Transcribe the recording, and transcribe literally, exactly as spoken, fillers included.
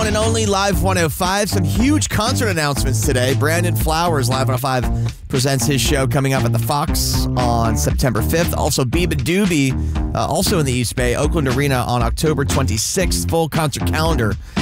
one and only Live one oh five. Some huge concert announcements today. Brandon Flowers, Live one oh five, presents his show coming up at the Fox on September fifth. Also, Biba Doobie, uh, also in the East Bay, Oakland Arena on October twenty-sixth. Full concert calendar